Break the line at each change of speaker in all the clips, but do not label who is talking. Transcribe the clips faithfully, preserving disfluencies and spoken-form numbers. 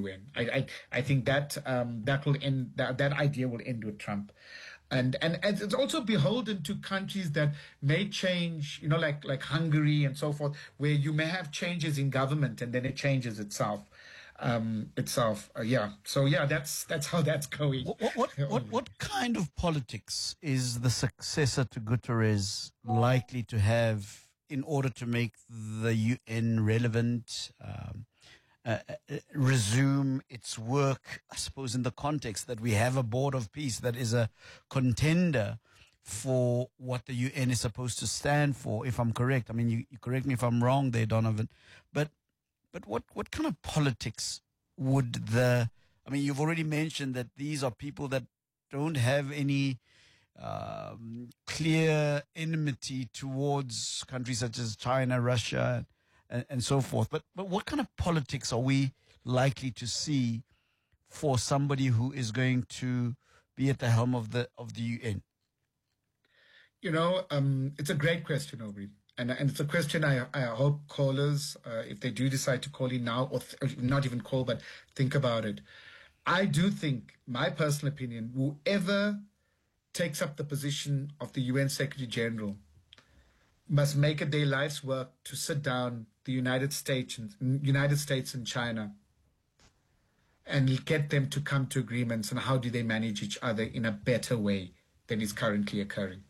U N. I I, I think that um, that will end. That, that idea will end with Trump. And, and and it's also beholden to countries that may change, you know, like like Hungary and so forth, where you may have changes in government and then it changes itself. Um, itself, uh, yeah. So yeah, that's that's how that's going.
What what, what what kind of politics is the successor to Guterres likely to have in order to make the U N relevant, um, uh, uh, resume its work? I suppose in the context that we have a board of peace that is a contender for what the U N is supposed to stand for. If I'm correct, I mean you, you correct me if I'm wrong there, Donovan, but. But what, what kind of politics would the, I mean, you've already mentioned that these are people that don't have any um, clear enmity towards countries such as China, Russia, and, and so forth. But, but what kind of politics are we likely to see for somebody who is going to be at the helm of the, of the U N?
You know, um, it's a great question, Aubrey. And, and it's a question I, I hope callers, uh, if they do decide to call in now, or, th- or not even call, but think about it. I do think, my personal opinion, whoever takes up the position of the U N Secretary General must make it their life's work to sit down the United States and United States and China and get them to come to agreements on how do they manage each other in a better way than is currently occurring.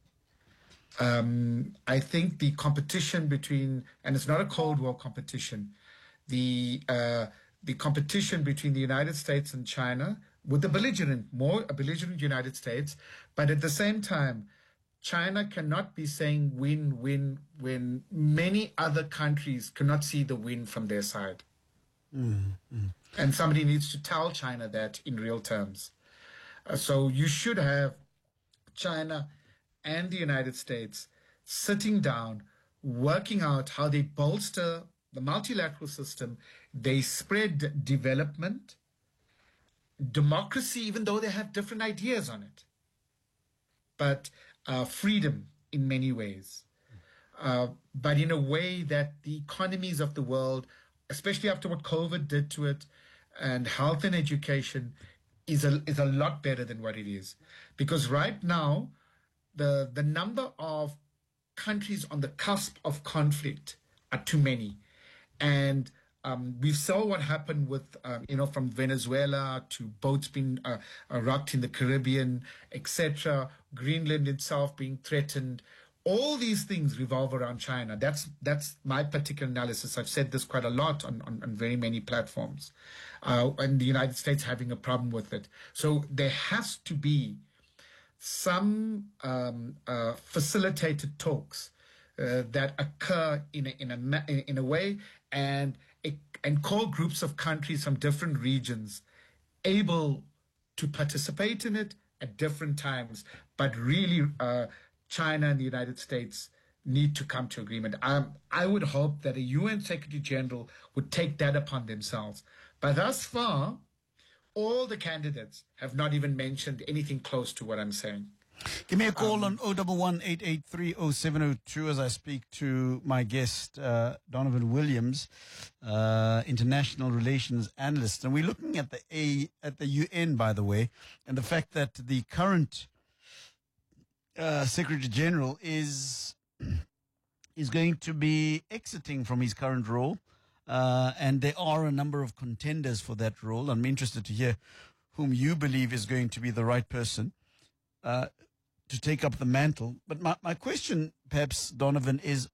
Um, I think the competition between, and it's not a Cold War competition, the uh, the competition between the United States and China, with the belligerent, more a belligerent United States, but at the same time, China cannot be saying win, win, when many other countries cannot see the win from their side. Mm-hmm. And somebody needs to tell China that in real terms. Uh, so you should have China and the United States sitting down, working out how they bolster the multilateral system, they spread development, democracy, even though they have different ideas on it, but uh, freedom in many ways, uh, but in a way that the economies of the world, especially after what COVID did to it, and health and education, is a, is a lot better than what it is. Because right now, The, the number of countries on the cusp of conflict are too many. And um, we saw what happened with, um, you know, from Venezuela to boats being uh, uh, wrecked in the Caribbean, et cetera, Greenland itself being threatened. All these things revolve around China. That's that's my particular analysis. I've said this quite a lot on, on, on very many platforms. Uh, and the United States having a problem with it. So there has to be some um, uh, facilitated talks uh, that occur in a, in a in a way, and and call groups of countries from different regions able to participate in it at different times. But really, uh, China and the United States need to come to agreement. Um, I would hope that a U N Secretary General would take that upon themselves. But thus far, all the candidates have not even mentioned anything close to what I'm saying.
Give me a call um, on oh one one, eight eight three, oh seven oh two as I speak to my guest, uh, Donovan Williams, uh, international relations analyst. And we're looking at the A, at the U N, by the way, and the fact that the current uh, Secretary General is is going to be exiting from his current role. Uh, and there are a number of contenders for that role. I'm interested to hear whom you believe is going to be the right person uh, to take up the mantle. But my, my question, perhaps, Donovan, is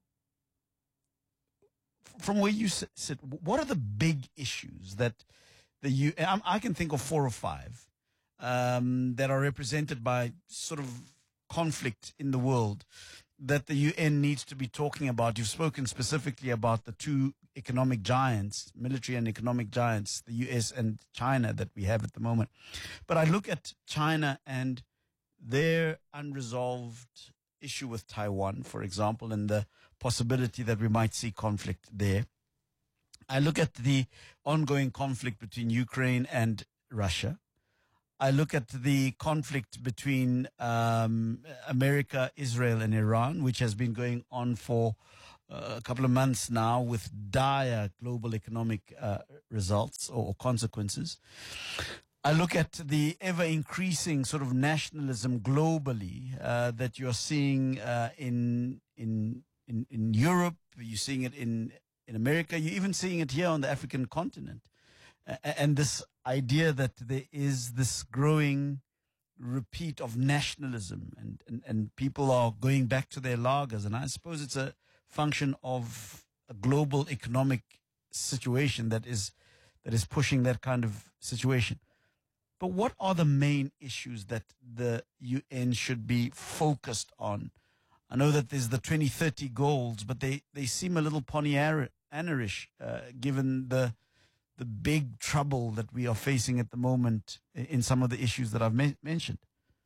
from where you sit, what are the big issues that the U N, I can think of four or five um, that are represented by sort of conflict in the world that the U N needs to be talking about. You've spoken specifically about the two economic giants, military and economic giants, the U S and China that we have at the moment. But I look at China and their unresolved issue with Taiwan, for example, and the possibility that we might see conflict there. I look at the ongoing conflict between Ukraine and Russia. I look at the conflict between um, America, Israel, and Iran, which has been going on for uh, a couple of months now with dire global economic uh, results or consequences. I look at the ever-increasing sort of nationalism globally uh, that you're seeing uh, in in in in Europe. You're seeing it in in America. You're even seeing it here on the African continent. Uh, and this idea that there is this growing repeat of nationalism, and, and, and people are going back to their lagers. And I suppose it's a function of a global economic situation that is that is pushing that kind of situation. But what are the main issues that the U N should be focused on? I know that there's the twenty thirty goals, but they, they seem a little Pollyanna-ish uh, given the the big trouble that we are facing at the moment in some of the issues that I've me- mentioned.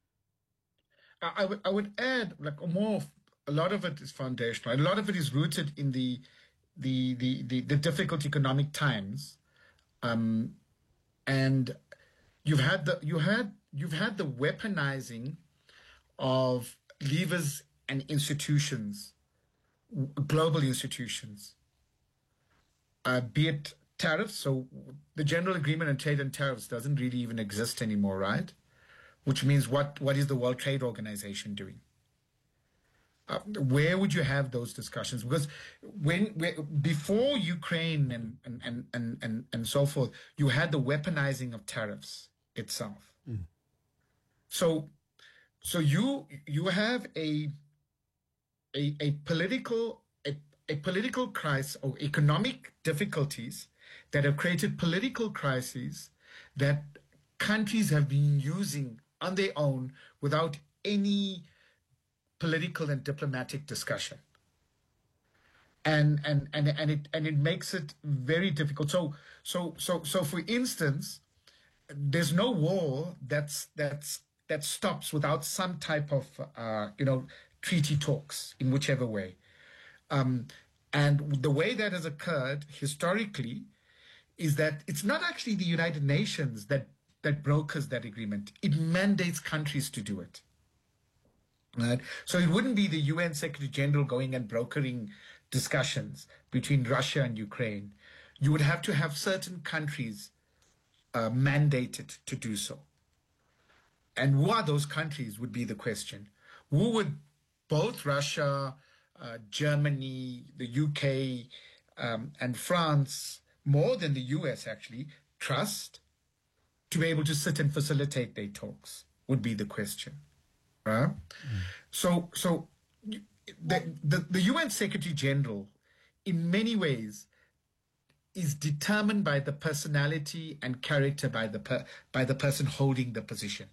I would I would add like more. Of, a lot of it is foundational. A lot of it is rooted in the the the the, the difficult economic times, um, and you've had the you had you've had the weaponizing of levers and institutions, global institutions, uh, be it tariffs. So the General Agreement on Trade and Tariffs doesn't really even exist anymore, right? Which means what, what is the World Trade Organization doing? Uh, where would you have those discussions? Because when, when before Ukraine and, and, and, and, and, and so forth, you had the weaponizing of tariffs itself. Mm. So so you you have a a, a political a, a political crisis or economic difficulties that have created political crises that countries have been using on their own without any political and diplomatic discussion. And and and and it and it makes it very difficult. So so so so for instance, there's no war that's that's that stops without some type of uh, you know treaty talks in whichever way. Um, and the way that has occurred historically is that it's not actually the United Nations that that brokers that agreement. It mandates countries to do it. Right? So it wouldn't be the U N Secretary General going and brokering discussions between Russia and Ukraine. You would have to have certain countries uh, mandated to do so. And who are those countries would be the question. Who would both Russia, uh, Germany, the U K, um, and France, more than the U S actually, trust to be able to sit and facilitate their talks would be the question. Right? Mm. So, so the, the, the U N Secretary General, in many ways, is determined by the personality and character by the per, by the person holding the position.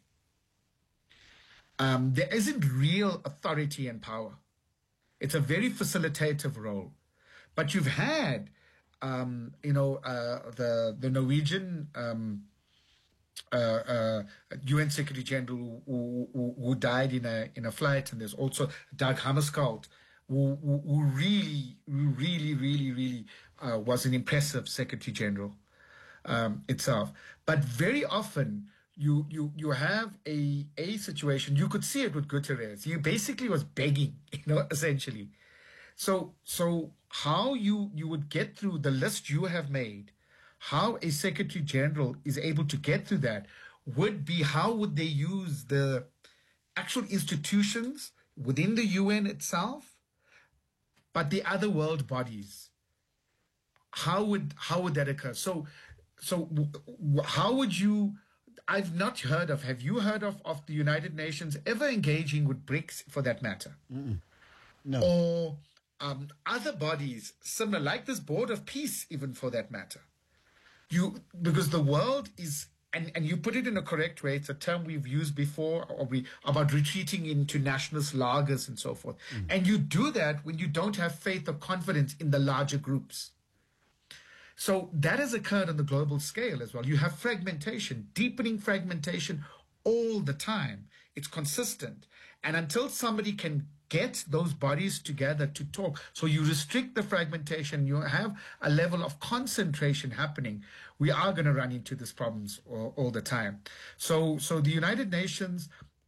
Um, there isn't real authority and power. It's a very facilitative role. But you've had, um, you know, uh, the the Norwegian um, uh, uh, U N Secretary General who, who, who died in a in a flight, and there's also Dag Hammarskjöld, who, who, who really, really, really, really uh, was an impressive Secretary General um, itself. But very often, You you you have a a situation. You could see it with Guterres. He basically was begging, you know, essentially. So so how you you would get through the list you have made, how a Secretary General is able to get through that would be how would they use the actual institutions within the U N itself, but the other world bodies. How would how would that occur? So so how would you? I've not heard of, have you heard of, of the United Nations ever engaging with BRICS for that matter? Mm-mm. No. Or um, other bodies similar, like this Board of Peace, even for that matter. You Because the world is, and, and you put it in a correct way, it's a term we've used before, or we about retreating into nationalist lagers and so forth. Mm. And you do that when you don't have faith or confidence in the larger groups. So that has occurred on the global scale as well. You have fragmentation, deepening fragmentation all the time. It's consistent. And until somebody can get those bodies together to talk, so you restrict the fragmentation, you have a level of concentration happening, we are going to run into these problems all, all the time. So, so the United Nations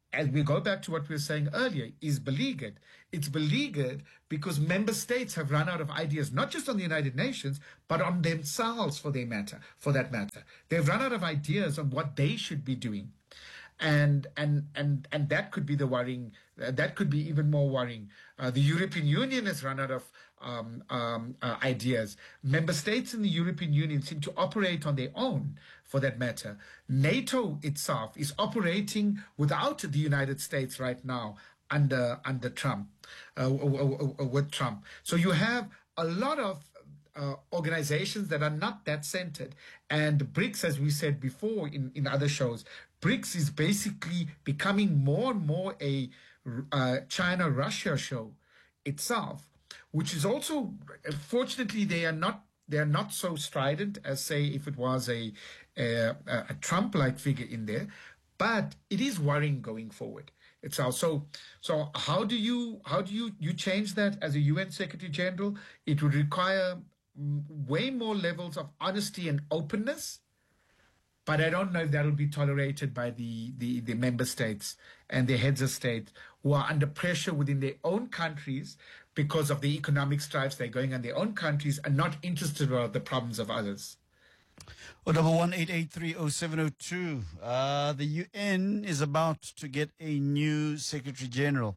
and we go back to what we were saying earlier, is beleaguered. It's beleaguered because member states have run out of ideas, not just on the United Nations, but on themselves for their matter, for that matter. They've run out of ideas on what they should be doing. And and and and that could be the worrying. Uh, that could be even more worrying. Uh, the European Union has run out of um, um, uh, ideas. Member states in the European Union seem to operate on their own, for that matter. NATO itself is operating without the United States right now under under Trump, uh, with Trump. So you have a lot of Uh, organizations that are not that centered. And BRICS, as we said before in, in other shows, BRICS is basically becoming more and more a uh, China-Russia show itself, which is also, fortunately, they are not they are not so strident as, say, if it was a, a, a Trump-like figure in there, but it is worrying going forward. It's also so. How do you how do you you change that as a U N Secretary General? It would require way more levels of honesty and openness, but I don't know if that will be tolerated by the, the, the member states and the heads of state who are under pressure within their own countries because of the economic strife they're going on in their own countries and not interested about the problems of others.
Oh, double one eight eight three oh seven oh two. Uh, the U N is about to get a new Secretary General.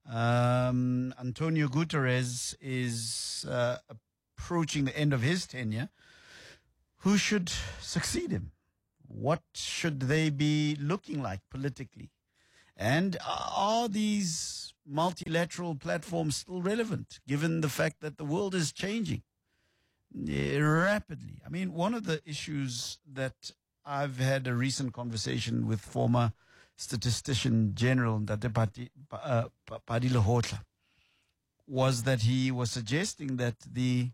Um, Antonio Guterres is uh, approaching the end of his tenure. Who should succeed him? What should they be looking like politically? And are these multilateral platforms still relevant, given the fact that the world is changing rapidly? I mean, one of the issues that I've had a recent conversation with former statistician general Ntate Padile Hotla was that he was suggesting that the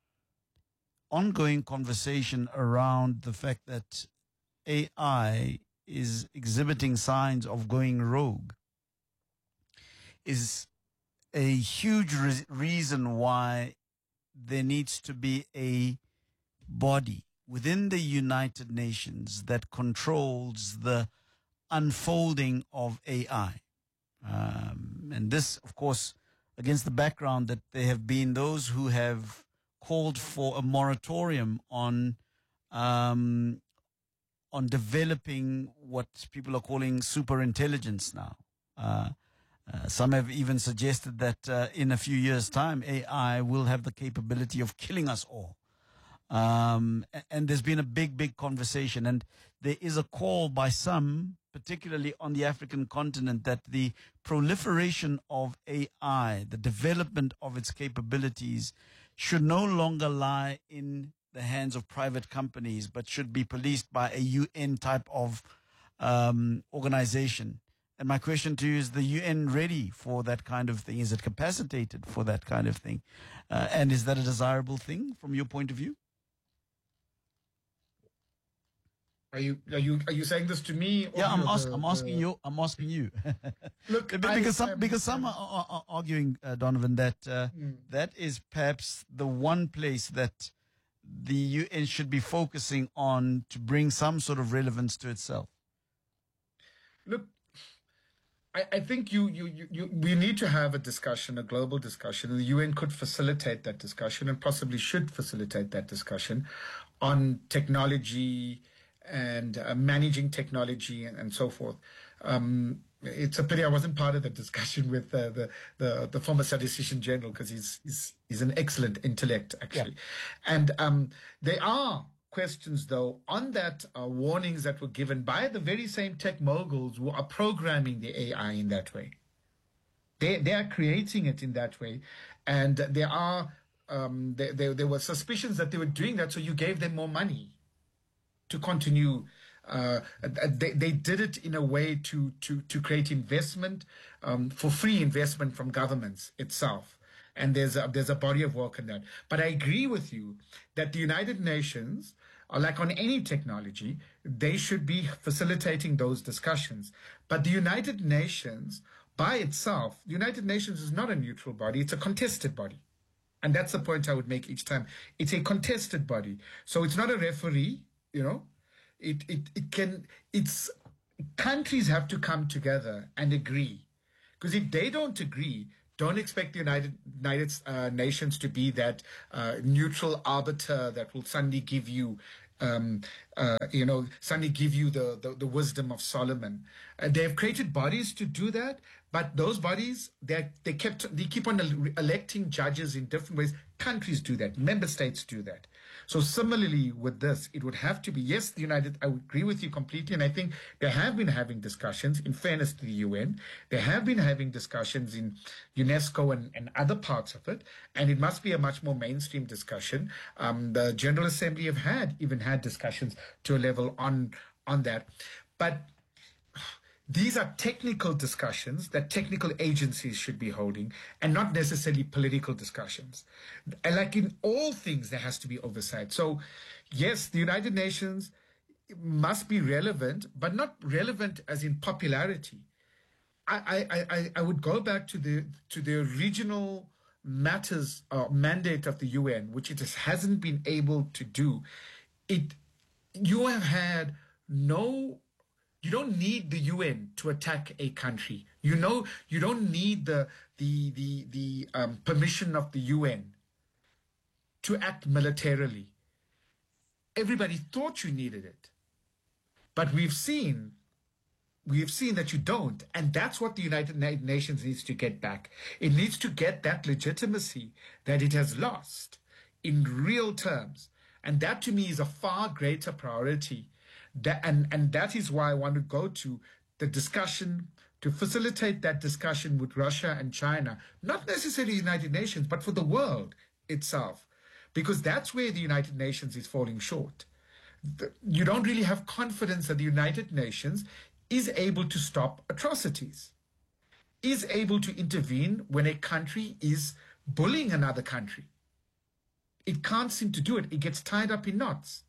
ongoing conversation around the fact that A I is exhibiting signs of going rogue is a huge re- reason why there needs to be a body within the United Nations that controls the unfolding of A I. Um, and this, of course, against the background that there have been those who have called for a moratorium on um, on developing what people are calling superintelligence now. Uh, uh, some have even suggested that uh, in a few years' time, A I will have the capability of killing us all. Um, and there's been a big, big conversation. And there is a call by some, particularly on the African continent, that the proliferation of A I, the development of its capabilities, should no longer lie in the hands of private companies, but should be policed by a U N type of um, organization. And my question to you is, the U N ready for that kind of thing? Is it capacitated for that kind of thing? Uh, and is that a desirable thing from your point of view?
Are you are you are you saying this to me? Or
yeah, I'm,
the,
ask, I'm asking
the...
you. I'm asking you.
Look,
because
I,
some because some are, are, are arguing, uh, Donovan, that uh, mm. that is perhaps the one place that the U N should be focusing on to bring some sort of relevance to itself.
Look, I, I think you, you, you, you, we need to have a discussion, a global discussion, and the U N could facilitate that discussion and possibly should facilitate that discussion on technology and uh, managing technology and, and so forth. Um, it's a pity I wasn't part of the discussion with uh, the, the the former statistician general, because he's, he's he's an excellent intellect, actually. Yeah. And um, there are questions, though, on that uh, warnings that were given by the very same tech moguls who are programming the A I in that way. They they are creating it in that way, and there are um, there, there there were suspicions that they were doing that, so you gave them more money to continue. Uh, they, they did it in a way to to to create investment, um, for free investment from governments itself. And there's a, there's a body of work in that. But I agree with you that the United Nations, uh, like on any technology, they should be facilitating those discussions. But the United Nations by itself, the United Nations is not a neutral body, it's a contested body. And that's the point I would make each time. It's a contested body. So it's not a referee, you know. It it it can it's countries have to come together and agree. Because if they don't agree, don't expect the United, United uh, Nations to be that uh, neutral arbiter that will suddenly give you, um, uh, you know, suddenly give you the, the, the wisdom of Solomon. Uh, they have created bodies to do that, but those bodies, they they kept they keep on el- electing judges in different ways. Countries do that. Member states do that. So similarly with this, it would have to be, yes, the United, I would agree with you completely. And I think they have been having discussions, in fairness to the U N. They have been having discussions in UNESCO and, and other parts of it. And it must be a much more mainstream discussion. Um, the General Assembly have had, even had discussions to a level on, on that. But these are technical discussions that technical agencies should be holding and not necessarily political discussions. And like in all things, there has to be oversight. So, yes, the United Nations must be relevant, but not relevant as in popularity. I, I, I, I would go back to the to the regional matters uh, mandate of the U N, which it hasn't been able to do. It you have had no. You don't need the U N to attack a country. You know, you don't need the the the the um, permission of the U N to act militarily. Everybody thought you needed it, but we've seen we've seen that you don't, and that's what the United Nations needs to get back. It needs to get that legitimacy that it has lost in real terms, and that to me is a far greater priority. That, and, and that is why I want to go to the discussion, to facilitate that discussion with Russia and China, not necessarily the United Nations, but for the world itself, because that's where the United Nations is falling short. The, you don't really have confidence that the United Nations is able to stop atrocities, is able to intervene when a country is bullying another country. It can't seem to do it. It gets tied up in knots.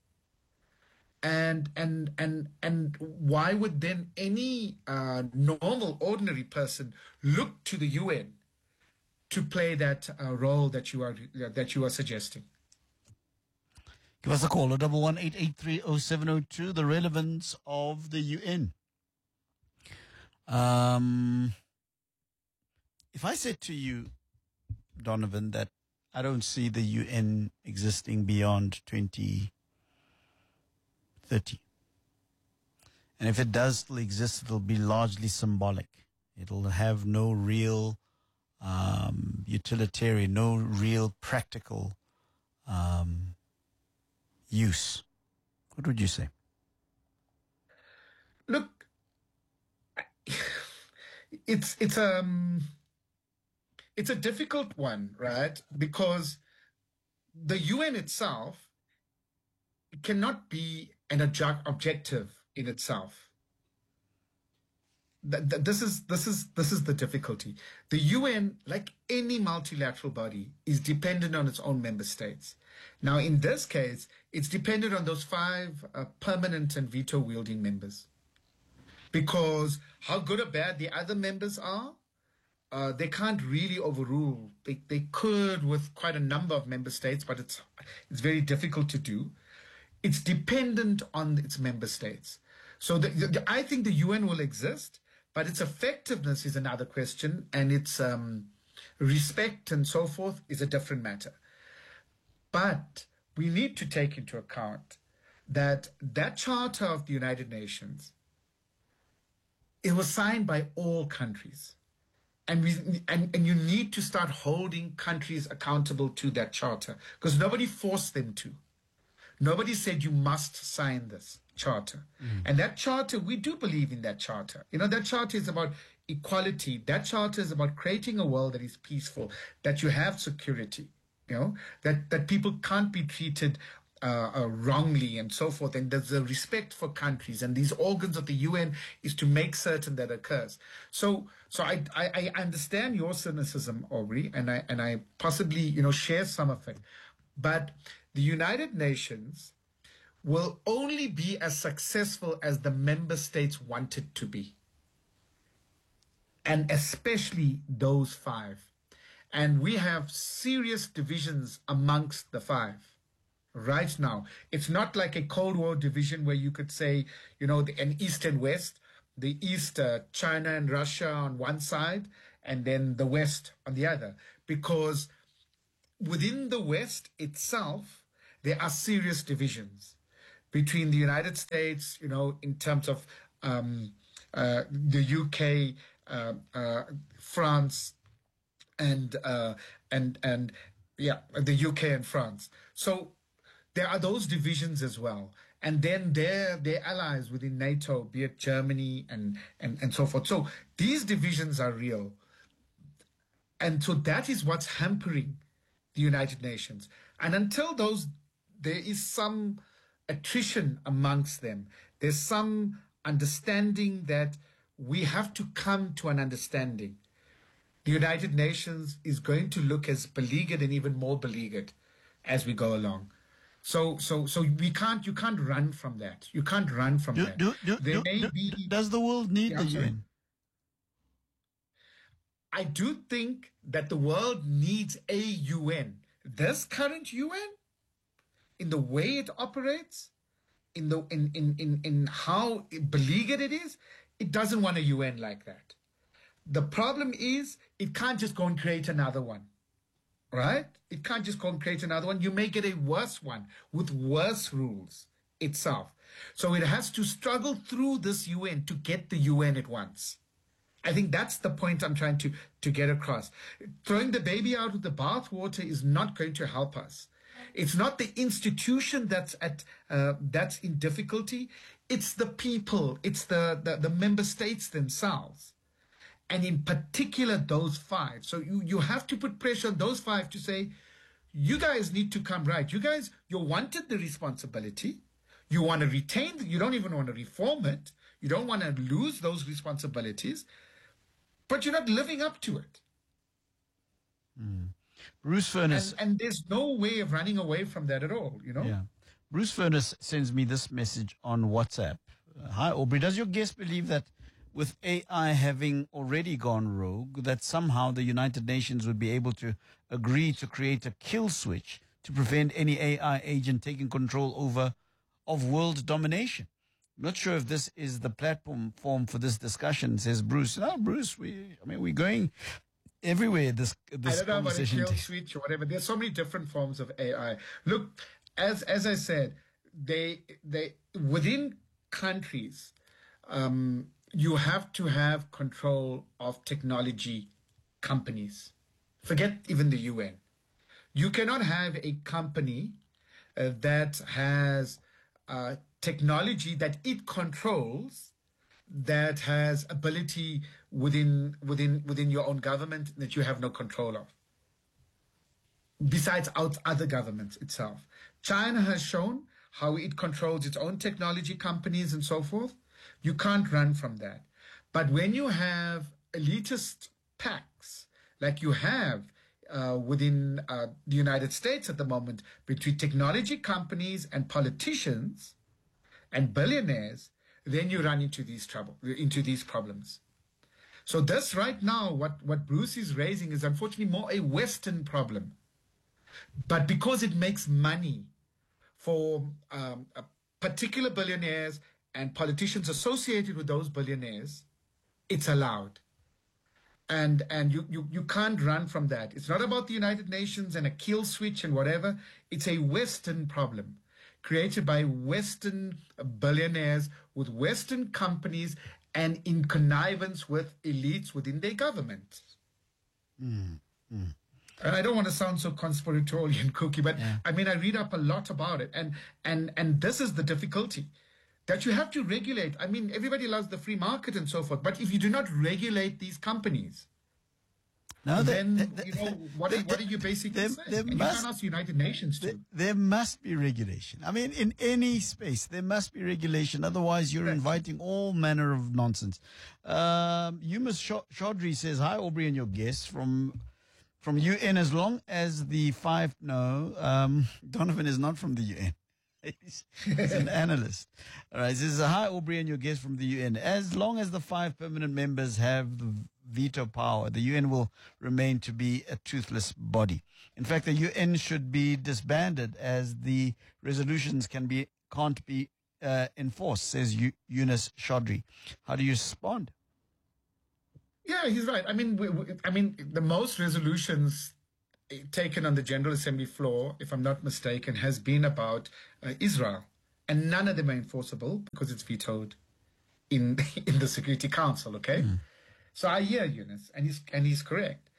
And and and and why would then any uh, normal, ordinary person look to the U N to play that uh, role that you are that you are suggesting?
Give us a call, double one eight eight three oh seven oh two. The relevance of the U N. Um, if I said to you, Donovan, that I don't see the U N existing beyond twenty thirty. And if it does still exist, it'll be largely symbolic. It'll have no real um, utilitarian, no real practical um, use. What would you say?
Look, it's it's um it's a difficult one, right? Because the U N itself cannot be an adju- objective in itself. Th- th- this is this is this is the difficulty. The U N, like any multilateral body, is dependent on its own member states. Now, in this case, it's dependent on those five uh, permanent and veto-wielding members. Because how good or bad the other members are, uh, they can't really overrule. They they could with quite a number of member states, but it's it's very difficult to do. It's dependent on its member states. So the, the, I think the U N will exist, but its effectiveness is another question, and its um, respect and so forth is a different matter. But we need to take into account that that Charter of the United Nations, it was signed by all countries. And, we, and, and you need to start holding countries accountable to that charter, because nobody forced them to. Nobody said you must sign this charter. Mm. And that charter, we do believe in that charter. You know, that charter is about equality. That charter is about creating a world that is peaceful, that you have security, you know, that, that people can't be treated uh, uh, wrongly and so forth. And there's a respect for countries. And these organs of the U N is to make certain that occurs. So so I, I, I understand your cynicism, Aubrey, and I, and I possibly, you know, share some of it. But the United Nations will only be as successful as the member states want it to be. And especially those five. And we have serious divisions amongst the five right now. It's not like a Cold War division where you could say, you know, the, an East and West. the East, uh, China and Russia on one side, and then the West on the other. Because within the West itself, there are serious divisions between the United States, you know, in terms of um, uh, the U K, uh, uh, France, and uh, and and yeah, the U K and France. So there are those divisions as well. And then their their allies within NATO, be it Germany and, and, and so forth. So these divisions are real. And so that is what's hampering the United Nations. And until those, there is some attrition amongst them. There's some understanding that we have to come to an understanding. The United Nations is going to look as beleaguered and even more beleaguered as we go along. So, so, so we can't. You can't run from that. You can't run from
do,
that.
Do, do,
there
do,
may
do,
be.
Does the world need
Yeah,
the
sorry.
U N?
I do think that the world needs a U N. This current U N, in the way it operates, in the in in in, in how beleaguered it is, it doesn't want a U N like that. The problem is it can't just go and create another one. Right? It can't just go and create another one. You may get a worse one with worse rules itself. So it has to struggle through this U N to get the U N it wants. I think that's the point I'm trying to, to get across. Throwing the baby out with the bathwater is not going to help us. It's not the institution that's at uh, that's in difficulty. It's the people. It's the, the, the member states themselves. And in particular, those five. So you, you have to put pressure on those five to say, you guys need to come right. You guys, you wanted the responsibility. You want to retain, you don't even want to reform it. You don't want to lose those responsibilities, but you're not living up to it.
Mm. Bruce Furness.
And, and there's no way of running away from that at all, you know?
Yeah. Bruce Furness sends me this message on WhatsApp. Uh, Hi, Aubrey. Does your guest believe that with A I having already gone rogue, that somehow the United Nations would be able to agree to create a kill switch to prevent any A I agent taking control over of world domination? I'm not sure if this is the platform form for this discussion, says Bruce. No, Bruce, we, I mean, we're going everywhere. This, this
I don't know about a
conversation.
kill switch or whatever. There's so many different forms of A I. Look, as as I said, they they within countries, um, you have to have control of technology companies. Forget even the U N. You cannot have a company uh, that has uh, technology that it controls, that has ability within within within your own government that you have no control of. Besides out other governments itself, China has shown how it controls its own technology companies and so forth. You can't run from that. But when you have elitist pacts like you have uh, within uh, the United States at the moment between technology companies and politicians and billionaires, then you run into these trouble, into these problems. So this right now, what, what Bruce is raising is unfortunately more a Western problem. But because it makes money for um, uh, particular billionaires and politicians associated with those billionaires, it's allowed. And and you, you, you can't run from that. It's not about the United Nations and a kill switch and whatever. It's a Western problem created by Western billionaires with Western companies and in connivance with elites within their government.
Mm, mm.
And I don't want to sound so conspiratorial and kooky, but
Yeah.
I mean, I read up a lot about it. And, and, and this is the difficulty, that you have to regulate. I mean, everybody loves the free market and so forth, but if you do not regulate these companies,
No,
then,
there- there-
you know, what,
there-
are, what are you basically
there-
saying?
there
And you
must-
can't ask the United Nations
There,
to.
there must be regulation. I mean, in any space, there must be regulation. Otherwise, you're
Correct.
inviting all manner of nonsense. Um, Yumas Chaud- Chaudhry says, hi, Aubrey and your guests from from U N as long as the five, no, um, Donovan is not from the U N. He's, he's an analyst. All right. He says, hi, Aubrey and your guests from the U N. As long as the five permanent members have the veto power, the U N will remain to be a toothless body. In fact, the U N should be disbanded as the resolutions can be, can't be uh, enforced, says Eu- Eunice Chaudhry. How do you respond?
Yeah, he's right. I mean, we, we, I mean, the most resolutions taken on the General Assembly floor, if I'm not mistaken, has been about uh, Israel, and none of them are enforceable because it's vetoed in in the Security Council. Okay, mm. So I hear Eunice, and he's and he's correct.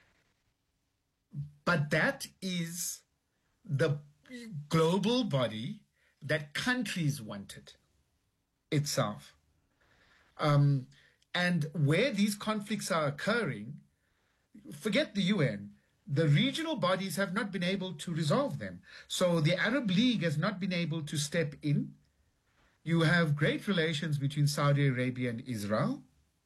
But that is the global body that countries wanted itself. Um, and where these conflicts are occurring, forget the U N, the regional bodies have not been able to resolve them. So the Arab League has not been able to step in. You have great relations between Saudi Arabia and Israel.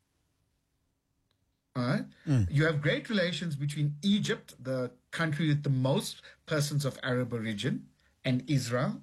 All right? Mm. You have great relations between Egypt, the country with the most persons of Arab origin, and Israel.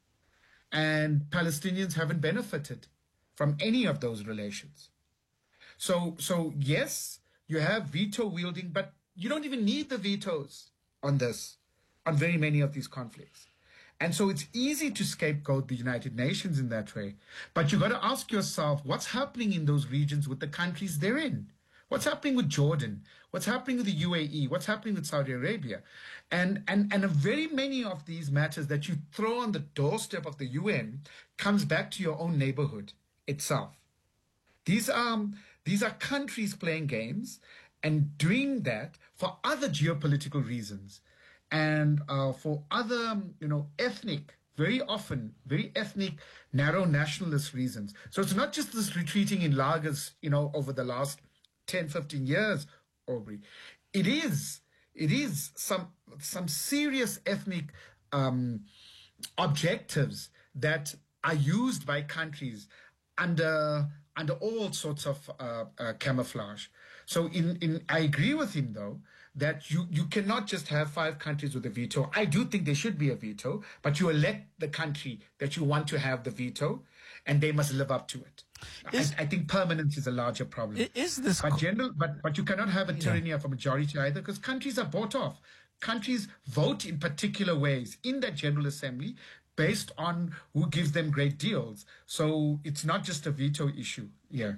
And Palestinians haven't benefited from any of those relations. So, so yes, you have veto wielding, but you don't even need the vetoes on this, on very many of these conflicts. And so it's easy to scapegoat the United Nations in that way. But you got to ask yourself, what's happening in those regions with the countries they're in? What's happening with Jordan? What's happening with the U A E? What's happening with Saudi Arabia? And, and, and very many of these matters that you throw on the doorstep of the U N comes back to your own neighborhood itself. These are, these are countries playing games and doing that for other geopolitical reasons and uh, for other, you know, ethnic, very often, very ethnic, narrow nationalist reasons. So it's not just this retreating in lagers, you know, over the last ten, fifteen years, Aubrey. It is, it is some, some serious ethnic um, objectives that are used by countries under under all sorts of uh, uh, camouflage. So in, in, I agree with him, though, that you, you cannot just have five countries with a veto. I do think there should be a veto, but you elect the country that you want to have the veto, and they must live up to it. Is, I, I think permanence is a larger problem.
Is this
but, general, but, but you cannot have a tyranny yeah. of a majority either, because countries are bought off. Countries vote in particular ways in that General Assembly based on who gives them great deals. So it's not just a veto issue. Yeah.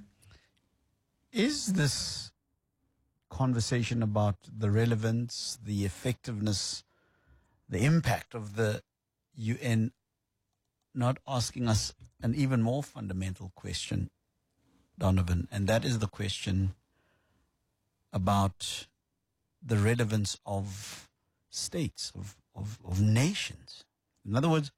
Is this conversation about the relevance, the effectiveness, the impact of the U N not asking us an even more fundamental question, Donovan, and that is the question about the relevance of states, of, of, of nations? In other words,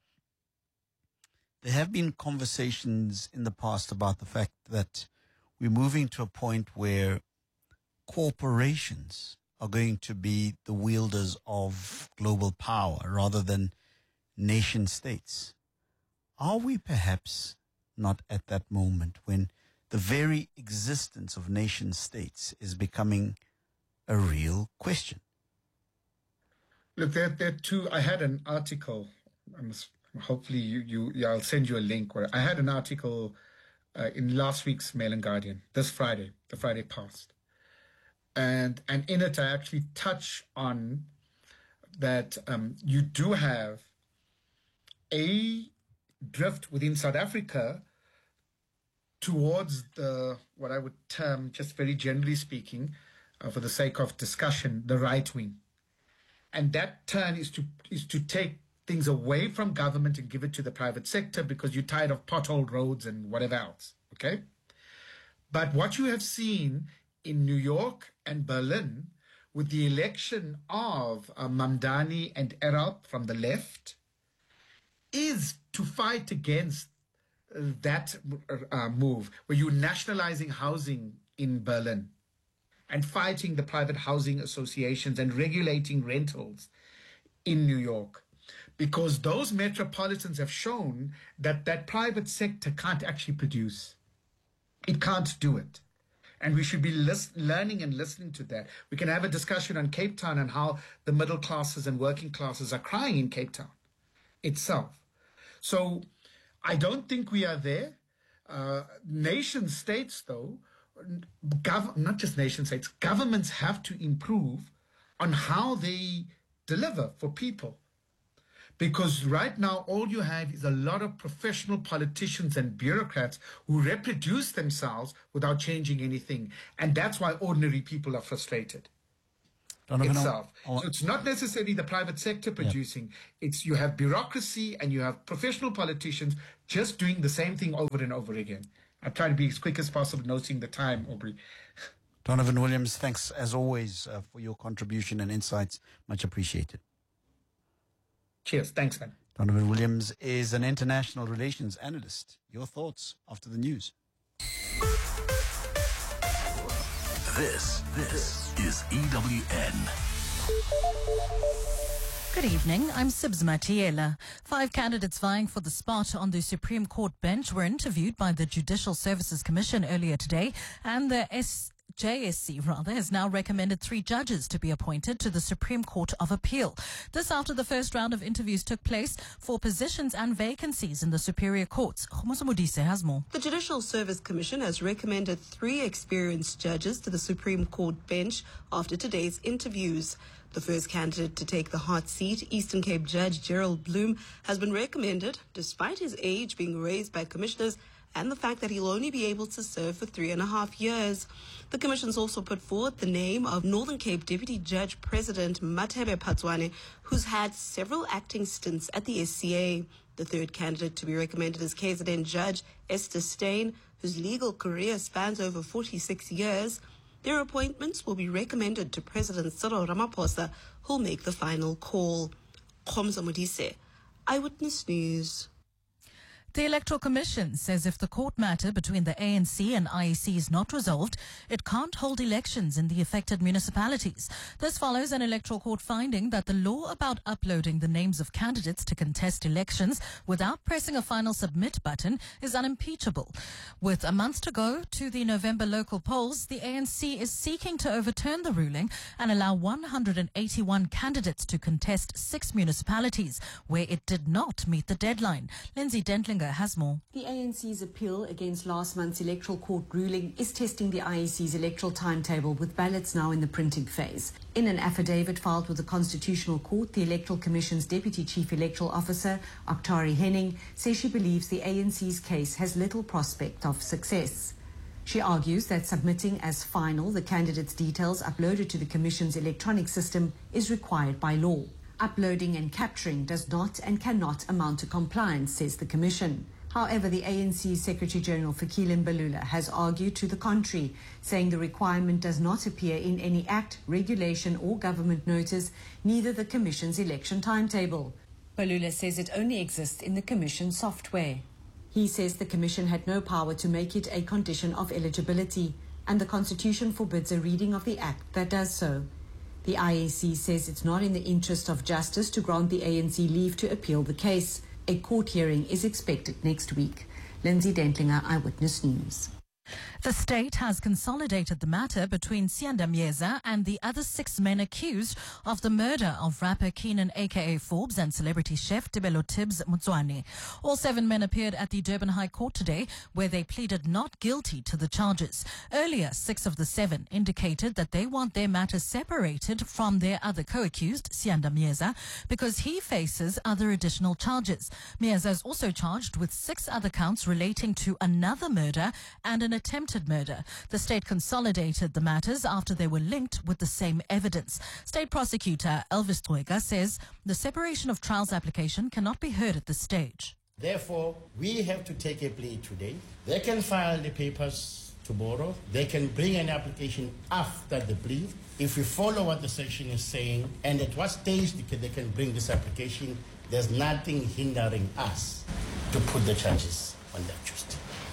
there have been conversations in the past about the fact that we're moving to a point where corporations are going to be the wielders of global power rather than nation states. Are we perhaps not at that moment when the very existence of nation states is becoming a real question?
Look, there, there are two. I had an article. I must, hopefully, you, you, yeah, I'll send you a link. Where I had an article uh, in last week's Mail and Guardian, this Friday, the Friday past, and and in it I actually touch on that um, you do have a drift within South Africa towards the what I would term, just very generally speaking, uh, for the sake of discussion, the right wing. And that turn is to is to take things away from government and give it to the private sector because you're tired of potholed roads and whatever else, okay? But what you have seen in New York and Berlin with the election of uh, Mamdani and Erap from the left is to fight against uh, that uh, move where you're nationalizing housing in Berlin and fighting the private housing associations and regulating rentals in New York. Because those metropolitans have shown that that private sector can't actually produce. It can't do it. And we should be list- learning and listening to that. We can have a discussion on Cape Town and how the middle classes and working classes are crying in Cape Town itself. So I don't think we are there. Uh, nation states, though, Gov- not just nation states, governments have to improve on how they deliver for people. Because right now, all you have is a lot of professional politicians and bureaucrats who reproduce themselves without changing anything. And that's why ordinary people are frustrated.
Donovan,
itself.
I'll,
So it's not necessarily the private sector producing. Yep. It's you have bureaucracy and you have professional politicians just doing the same thing over and over again. I'm trying to be as quick as possible, noting the time, Aubrey.
Donovan Williams, thanks as always uh, for your contribution and insights. Much appreciated.
Cheers. Thanks, man.
Donovan Williams is an international relations analyst. Your thoughts after the news.
This, this is E W N.
Good evening. I'm Sibs Matiela. Five candidates vying for the spot on the Supreme Court bench were interviewed by the Judicial Services Commission earlier today, and the S. J S C rather has now recommended three judges to be appointed to the Supreme Court of Appeal. This after the first round of interviews took place for positions and vacancies in the superior courts. Kgomoso Modise has more.
The Judicial Service Commission has recommended three experienced judges to the Supreme Court bench after today's interviews. The first candidate to take the hot seat, Eastern Cape Judge Gerald Bloom, has been recommended despite his age being raised by commissioners and the fact that he'll only be able to serve for three and a half years. The Commission's also put forward the name of Northern Cape Deputy Judge President Mathebe Phatswane, who's had several acting stints at the S C A. The third candidate to be recommended is K Z N Judge Esther Steyn, whose legal career spans over forty-six years. Their appointments will be recommended to President Cyril Ramaphosa, who'll make the final call. Kgomoso Modise, Eyewitness News.
The Electoral Commission says if the court matter between the A N C and I E C is not resolved, it can't hold elections in the affected municipalities. This follows an electoral court finding that the law about uploading the names of candidates to contest elections without pressing a final submit button is unimpeachable. With a month to go to the November local polls, the A N C is seeking to overturn the ruling and allow one hundred eighty-one candidates to contest six municipalities where it did not meet the deadline. Lindsay Dentlinger has more.
The A N C's appeal against last month's electoral court ruling is testing the I E C's electoral timetable, with ballots now in the printing phase. In an affidavit filed with the Constitutional Court, the Electoral Commission's Deputy Chief Electoral Officer, Oktari Henning, says she believes the A N C's case has little prospect of success. She argues that submitting as final the candidates' details uploaded to the Commission's electronic system is required by law. Uploading and capturing does not and cannot amount to compliance, says the Commission. However, the A N C's Secretary-General Fikile Mbalula has argued to the contrary, saying the requirement does not appear in any act, regulation or government notice, neither the Commission's election timetable. Mbalula says it only exists in the Commission software. He says the Commission had no power to make it a condition of eligibility, and the Constitution forbids a reading of the act that does so. The I E C says it's not in the interest of justice to grant the A N C leave to appeal the case. A court hearing is expected next week. Lindsay Dentlinger, Eyewitness News.
The state has consolidated the matter between Sianda Mieza and the other six men accused of the murder of rapper Keenan aka Forbes and celebrity chef Tebelo Tibbs Motswane. All seven men appeared at the Durban High Court today, where they pleaded not guilty to the charges. Earlier, six of the seven indicated that they want their matter separated from their other co-accused, Sianda Mieza, because he faces other additional charges. Mieza is also charged with six other counts relating to another murder and an attempted murder. The state consolidated the matters after they were linked with the same evidence. State prosecutor Elvis Troika says the separation of trials application cannot be heard at this stage.
Therefore, we have to take a plea today. They can file the papers tomorrow. They can bring an application after the plea. If we follow what the section is saying, and at what stage they can bring this application, there's nothing hindering us to put the charges on that Tuesday.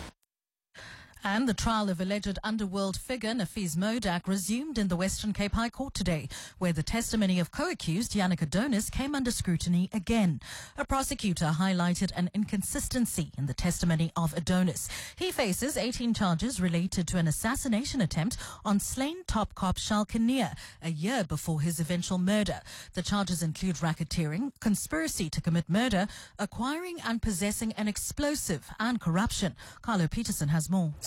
And the trial of alleged underworld figure Nafees Modak resumed in the Western Cape High Court today, where the testimony of co-accused Yannick Adonis came under scrutiny again. A prosecutor highlighted an inconsistency in the testimony of Adonis. He faces eighteen charges related to an assassination attempt on slain top cop Charles Kinnear a year before his eventual murder. The charges include racketeering, conspiracy to commit murder, acquiring and possessing an explosive, and corruption. Carlo Peterson has more.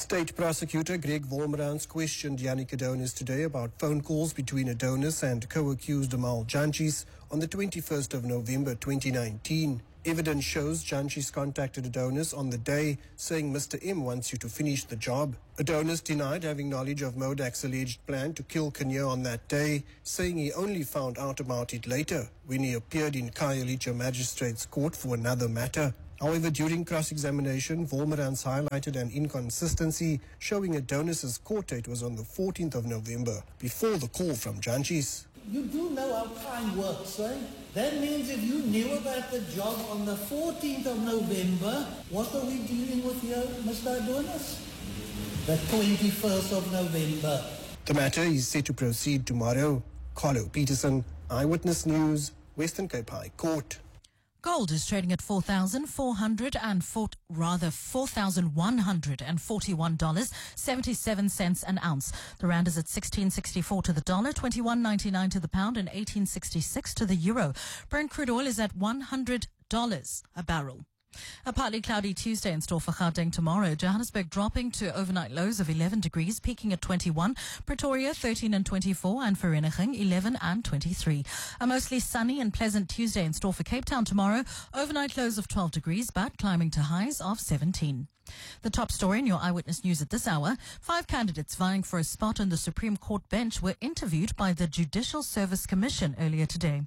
State Prosecutor Greg Wolmerans questioned Yannick Adonis today about phone calls between Adonis and co-accused Amal Janchis on the twenty-first of November twenty nineteen. Evidence shows Janchis contacted Adonis on the day, saying Mister M wants you to finish the job. Adonis denied having knowledge of Modak's alleged plan to kill Kenya on that day, saying he only found out about it later when he appeared in Khayelitsha Magistrates Court for another matter. However, during cross-examination, Wolmerans highlighted an inconsistency, showing Adonis's court date was on the fourteenth of November, before the call from Janchis.
You do know how time works, right? That means if you knew about the job on the fourteenth of November, what are we dealing with here, Mister Adonis? The twenty-first of November.
The matter is set to proceed tomorrow. Carlo Peterson, Eyewitness News, Western Cape High Court.
Gold is trading at four thousand four hundred and four, rather four thousand one hundred forty-one dollars seventy-seven cents an ounce. The rand is at sixteen sixty-four to the dollar, twenty-one ninety-nine to the pound, and eighteen sixty-six to the euro. Brent crude oil is at one hundred dollars a barrel. A partly cloudy Tuesday in store for Gauteng tomorrow. Johannesburg dropping to overnight lows of eleven degrees, peaking at twenty-one. Pretoria thirteen and twenty-four, and Vereeniging eleven and twenty-three. A mostly sunny and pleasant Tuesday in store for Cape Town tomorrow. Overnight lows of twelve degrees, but climbing to highs of seventeen. The top story in your Eyewitness News at this hour: five candidates vying for a spot on the Supreme Court bench were interviewed by the Judicial Service Commission earlier today.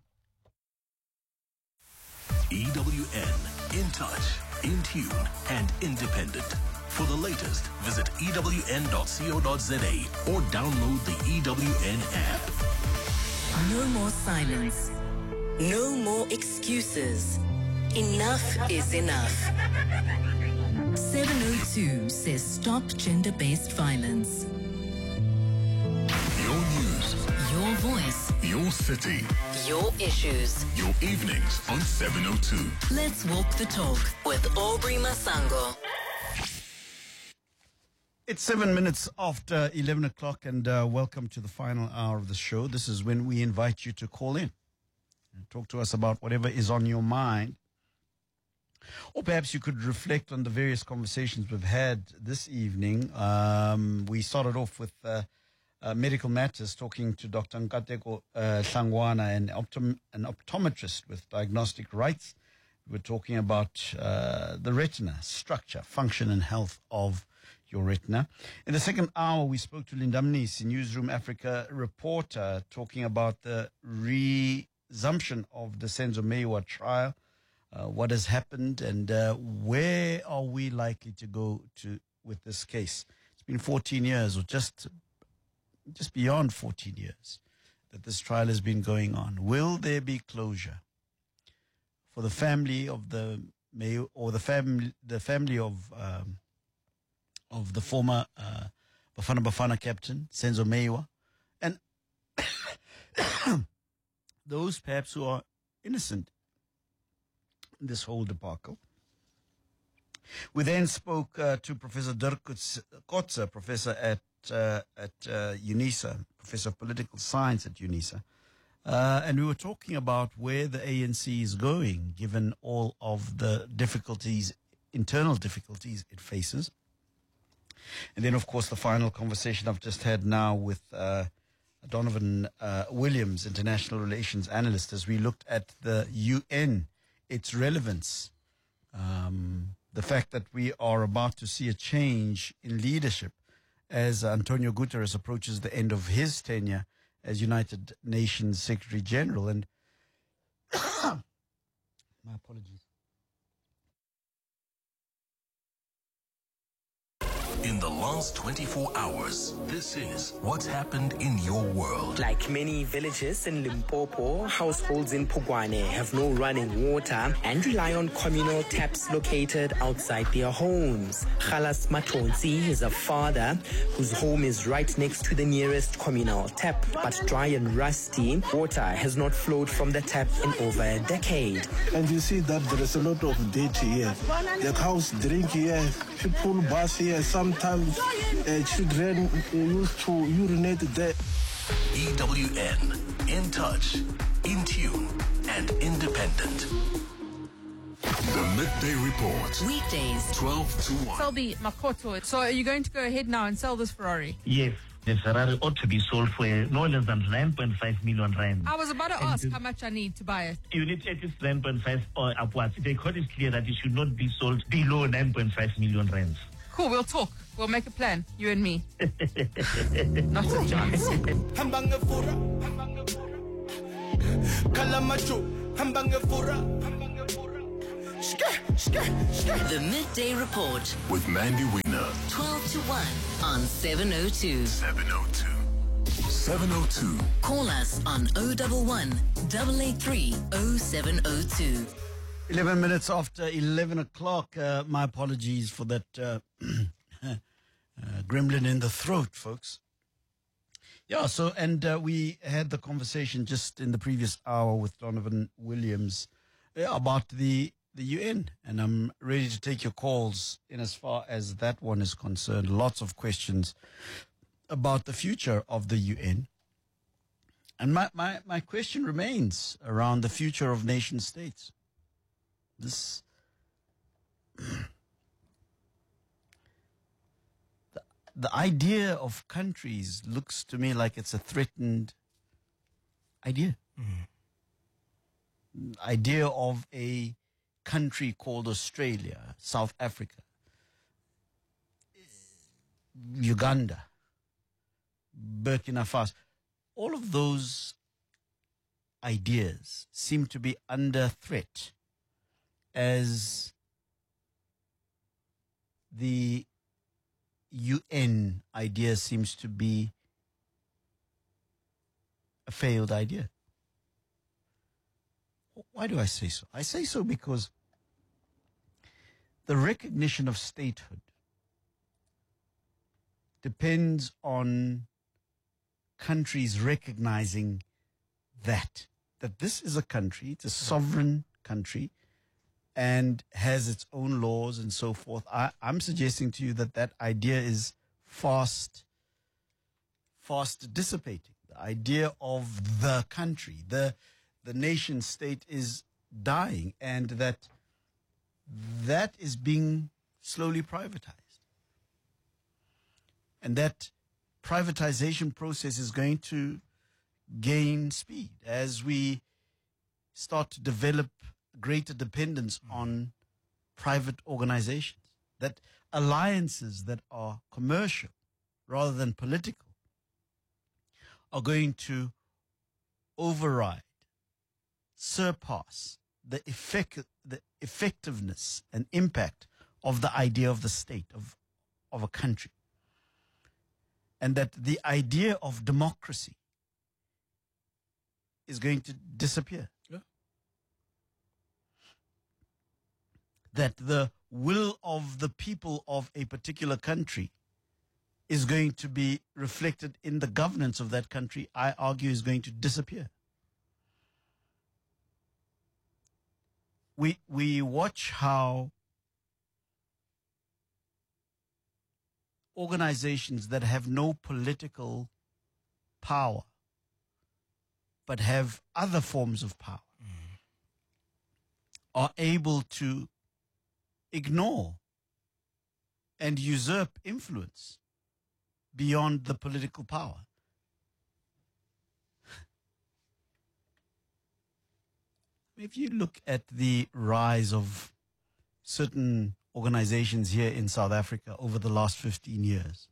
E W N, in touch, in tune, and independent. For the latest, visit E W N dot co dot za or download the E W N app.
No more silence. No more excuses. Enough is enough. seven oh two says stop gender-based violence.
Your news.
Your voice.
Your city.
Your issues.
Your evenings on seven oh two.
Let's walk the talk with Aubrey Masango.
It's seven minutes after eleven o'clock, and uh, welcome to the final hour of the show. This is when we invite you to call in and talk to us about whatever is on your mind. Or perhaps you could reflect on the various conversations we've had this evening. Um, we started off with uh, uh, medical matters, talking to Doctor Nkateko uh, Hlangwana, an, optom- an optometrist with diagnostic rights. We're talking about uh, the retina, structure, function, and health of your retina. In the second hour, we spoke to Linda Mnisi, Newsroom Africa reporter, talking about the resumption of the Senzo Meyiwa trial. Uh, what has happened, and uh, where are we likely to go to with this case? It's been fourteen years, or just just beyond fourteen years, that this trial has been going on. Will there be closure for the family of the May or the family the family of um, of the former uh, Bafana Bafana captain Senzo Meyiwa, and those perhaps who are innocent this whole debacle? We then spoke uh, to Professor Dirk Kotze, professor at uh, at uh, UNISA, professor of political science at UNISA, uh, and we were talking about where the A N C is going, given all of the difficulties, internal difficulties it faces. And then, of course, the final conversation I've just had now with uh, Donovan uh, Williams, international relations analyst, as we looked at the U N, its relevance, um, the fact that we are about to see a change in leadership as Antonio Guterres approaches the end of his tenure as United Nations Secretary General. And my apologies.
In the last twenty-four hours, this is what's happened in your world.
Like many villages in Limpopo, households in Pugwane have no running water and rely on communal taps located outside their homes. Khalas Matonsi is a father whose home is right next to the nearest communal tap, but dry and rusty, water has not flowed from the tap in over a decade.
And you see that there is a lot of dirt here. The cows drink here, people bath here, some Sometimes uh, children uh, used to urinate there.
E W N, in touch, in tune, and independent. The Midday Report.
Weekdays,
twelve to one.
Selby Makoto. So are you going to go ahead now and sell this Ferrari?
Yes. The Ferrari ought to be sold for no less than nine point five million rand.
I was about to
And
ask
the-
how much I need to buy it.
You need at least nine point five or upwards. The code is clear that it should not be sold below nine point five million rands.
Cool, we'll talk. We'll make a plan, you and me. Not a chance.
Hambangafura, Kalamacho, Hambangafura,
The Midday Report
With Mandy Wiener.
twelve to one on seven oh two.
seven oh two. seven oh two.
Call us on oh one one, eight eight three, oh seven oh two.
eleven minutes after eleven o'clock. Uh, my apologies for that uh, uh, gremlin in the throat, folks. Yeah, so, and uh, we had the conversation just in the previous hour with Donovan Williams uh, about the, the U N. And I'm ready to take your calls in as far as that one is concerned. Lots of questions about the future of the U N. And my, my, my question remains around the future of nation states. This the, the idea of countries looks to me like it's a threatened idea. Mm. Idea of a country called Australia, South Africa, Uganda, Burkina Faso. All of those ideas seem to be under threat as the U N idea seems to be a failed idea. Why do I say so? I say so because the recognition of statehood depends on countries recognizing that, that this is a country, it's a sovereign country, and has its own laws and so forth. I, I'm suggesting to you that that idea is fast, fast dissipating. The idea of the country, the, the nation state is dying, and that that is being slowly privatized. And that privatization process is going to gain speed as we start to develop greater dependence on private organizations, that alliances that are commercial rather than political are going to override, surpass the effect, the effectiveness and impact of the idea of the state, of, of a country. And that the idea of democracy is going to disappear.
Yeah.
That the will of the people of a particular country is going to be reflected in the governance of that country, I argue, is going to disappear. We, we watch how organizations that have no political power but have other forms of power mm. are able to ignore and usurp influence beyond the political power. If you look at the rise of certain organizations here in South Africa over the last fifteen years,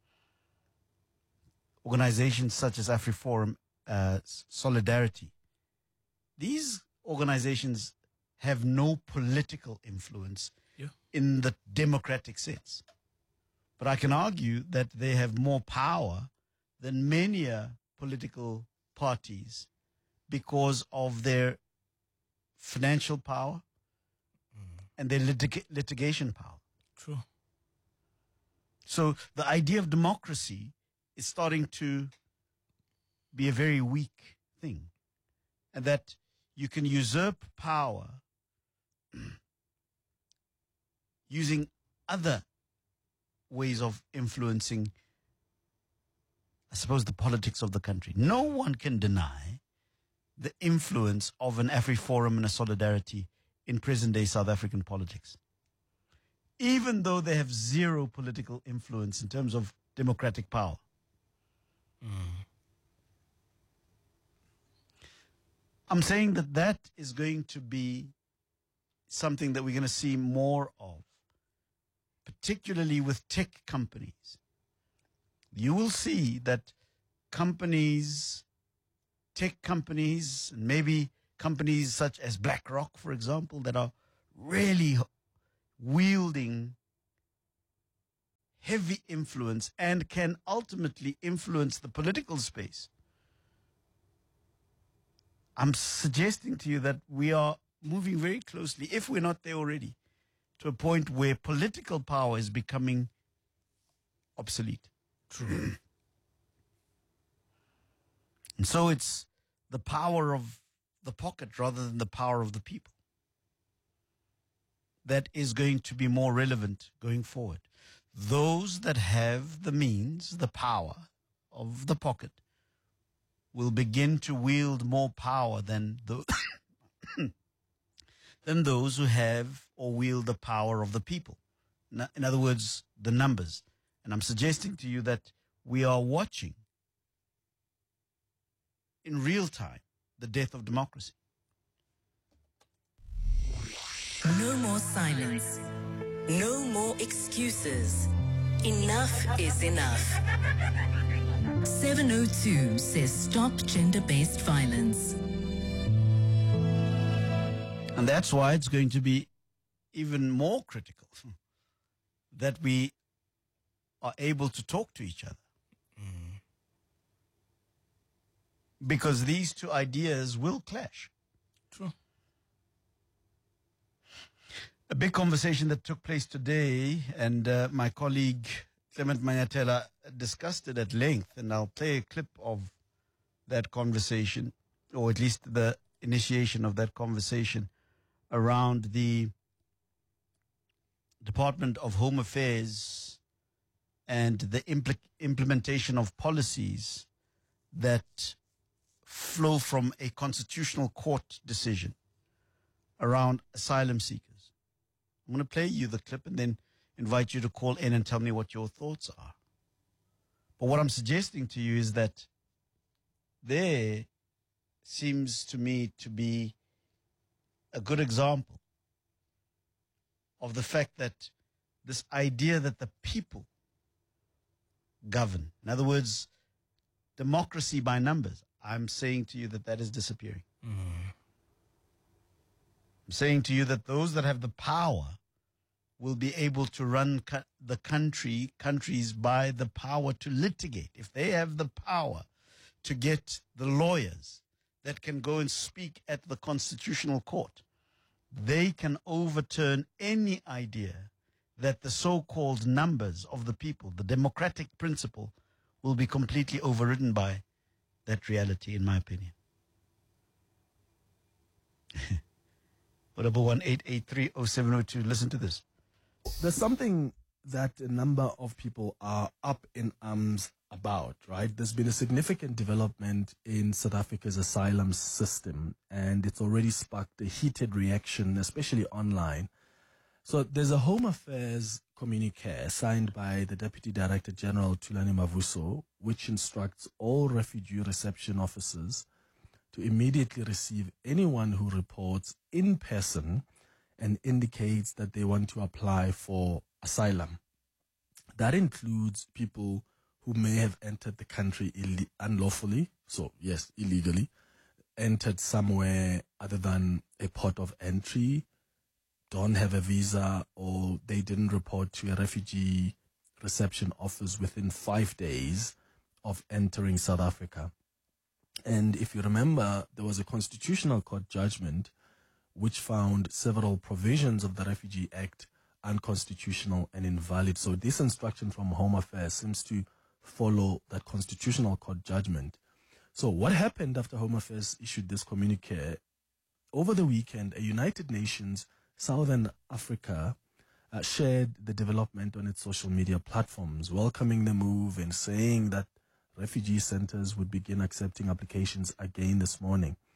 organizations such as AfriForum, uh, Solidarity, these organizations have no political influence
yeah.
in the democratic sense. But I can argue that they have more power than many uh, political parties because of their financial power mm. and their litig- litigation power.
True.
So the idea of democracy is starting to be a very weak thing, and that you can usurp power using other ways of influencing, I suppose, the politics of the country. No one can deny the influence of an AfriForum and a Solidarity in present-day South African politics, even though they have zero political influence in terms of democratic power.
Mm.
I'm saying that that is going to be something that we're going to see more of, particularly with tech companies. You will see that companies, tech companies, and maybe companies such as BlackRock, for example, that are really wielding heavy influence and can ultimately influence the political space. I'm suggesting to you that we are moving very closely, if we're not there already, to a point where political power is becoming obsolete.
True.
And so it's the power of the pocket rather than the power of the people that is going to be more relevant going forward. Those that have the means, the power of the pocket, will begin to wield more power than the than those who have or wield the power of the people. In other words, the numbers. And I'm suggesting to you that we are watching in real time the death of democracy.
No more silence. No more excuses. Enough is enough. seven oh two says stop gender-based violence.
And that's why it's going to be even more critical that we are able to talk to each other.
Mm.
Because these two ideas will clash.
True.
A big conversation that took place today, and uh, my colleague Clement Manyatela discussed it at length, and I'll play a clip of that conversation, or at least the initiation of that conversation, around the Department of Home Affairs and the impl- implementation of policies that flow from a constitutional court decision around asylum seekers. I'm going to play you the clip and then invite you to call in and tell me what your thoughts are. But what I'm suggesting to you is that there seems to me to be a good example of the fact that this idea that the people govern, in other words, democracy by numbers, I'm saying to you that that is disappearing.
Mm.
I'm saying to you that those that have the power will be able to run co- the country, countries by the power to litigate. If they have the power to get the lawyers that can go and speak at the Constitutional Court, they can overturn any idea that the so-called numbers of the people, the democratic principle, will be completely overridden by that reality, in my opinion. Whatever, one eight eight three oh seven oh two. Listen to this.
There's something that a number of people are up in arms about, right? There's been a significant development in South Africa's asylum system, and it's already sparked a heated reaction, especially online. So there's a Home Affairs communique signed by the Deputy Director General Thulani Mavuso, which instructs all refugee reception officers to immediately receive anyone who reports in person and indicates that they want to apply for asylum. That includes people who may have entered the country Ill- unlawfully, so yes, illegally, entered somewhere other than a port of entry, don't have a visa, or they didn't report to a refugee reception office within five days of entering South Africa. And if you remember, there was a Constitutional Court judgment which found several provisions of the Refugee Act unconstitutional and invalid. So this instruction from Home Affairs seems to follow that Constitutional Court judgment. So what happened after Home Affairs issued this communique? Over the weekend, a United Nations Southern Africa uh, shared the development on its social media platforms, welcoming the move and saying that refugee centers would begin accepting applications again this morning.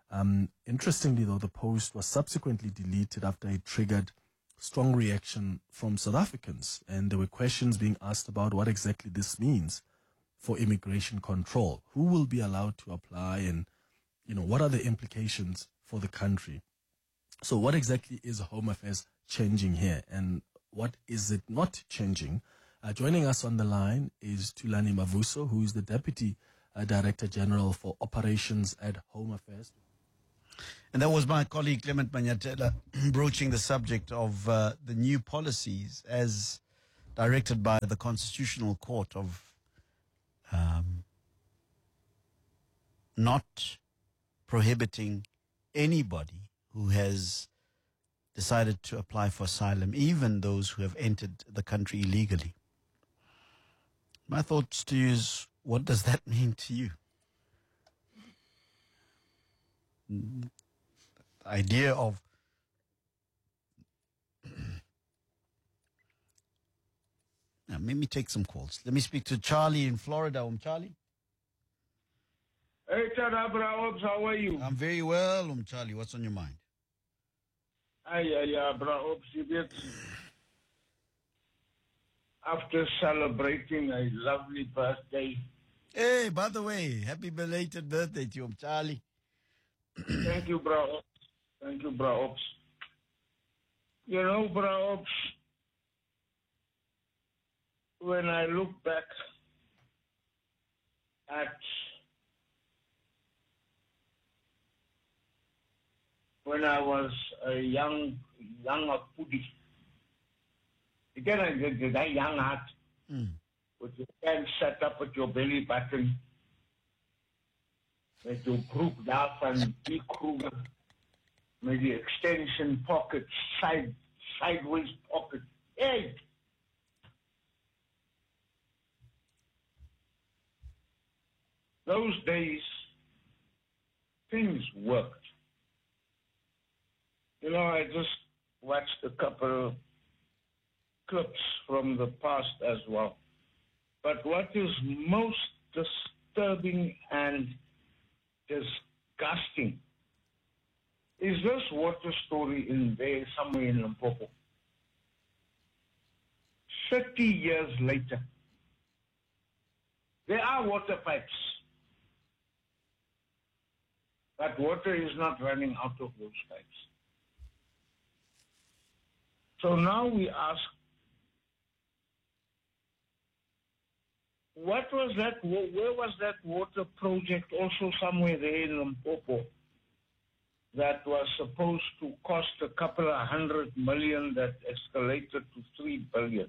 Um, interestingly, though, the post was subsequently deleted after it triggered strong reaction from South Africans, and there were questions being asked about what exactly this means for immigration control. Who will be allowed to apply, and you know, what are the implications for the country? So what exactly is Home Affairs changing here, and what is it not changing? Uh, joining us on the line is Thulani Mavuso, who is the Deputy uh, Director General for Operations at Home Affairs.
And that was my colleague Clement Manyatela broaching the subject of uh, the new policies as directed by the Constitutional Court of um, not prohibiting anybody who has decided to apply for asylum, even those who have entered the country illegally. My thoughts to you is, what does that mean to you? The idea of now, let me take some calls. Let me speak to Charlie in Florida. Um, Charlie.
Hey, Tarabra Ops, how are you?
I'm very well, um, Charlie. What's on your mind?
Ay, ay, ay, Bra Ops, you get. After celebrating a lovely birthday.
Hey, by the way, happy belated birthday to you, um, Charlie.
Thank you, Bra Ops. Thank you, Bra Ops. You know, Bra Ops, when I look back at when I was a young, young Apudi, again, I did that young heart,
mm.
with your hands set up at your belly button, with your group laugh and big Kruger, with the extension pockets, side, sideways pocket. Hey! Those days, things worked. You know, I just watched a couple clips from the past as well. But what is most disturbing and disgusting is this water story in there somewhere in Limpopo. thirty years later, there are water pipes, but water is not running out of those pipes. So now we ask, what was that, where was that water project also somewhere there in Limpopo that was supposed to cost a couple of hundred million that escalated to three billion?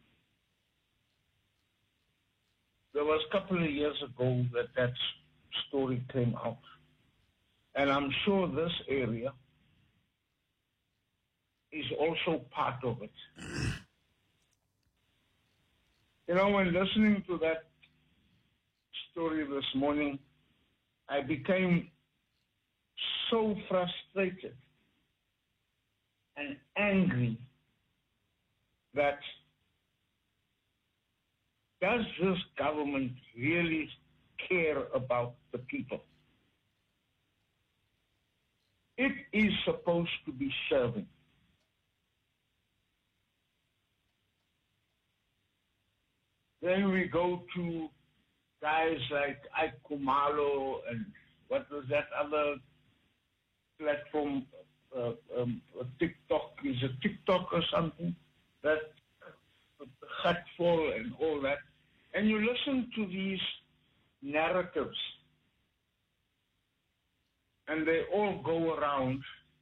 There was a couple of years ago that that story came out. And I'm sure this area is also part of it. You know, when listening to that story this morning, I became so frustrated and angry that does this government really care about the people? It is supposed to be serving. Then we go to guys like Ike Kumalo and what was that other platform, uh, um, TikTok, is it TikTok or something? That Hatful and all that. And you listen to these narratives and they all go around.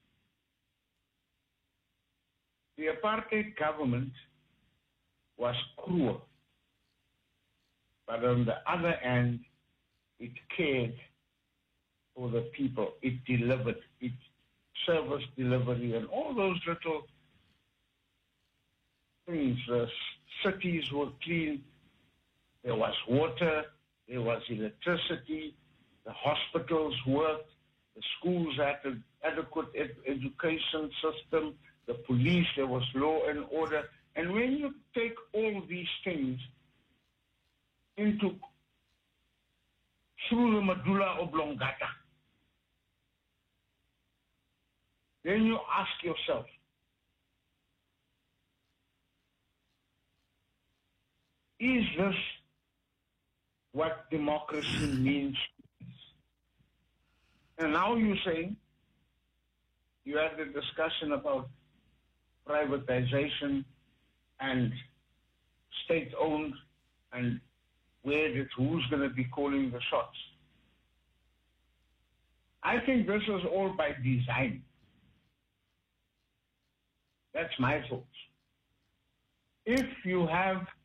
The apartheid government was cruel. But on the other hand, it cared for the people. It delivered. It service delivery and all those little things. The cities were clean. There was water. There was electricity. The hospitals worked. The schools had an adequate ed- education system. The police, there was law and order. And when you take all these things into through the medulla oblongata, then you ask yourself, is this what democracy means? And now you're saying, you had the discussion about privatization and state-owned and where it, who's going to be calling the shots. I think this is all by design. That's my thoughts. If you have